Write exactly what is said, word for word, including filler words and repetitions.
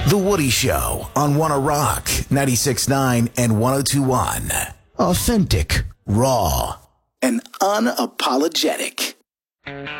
The Woody Show on Wanna Rock ninety-six point nine and one oh two point one. Authentic, raw, and unapologetic.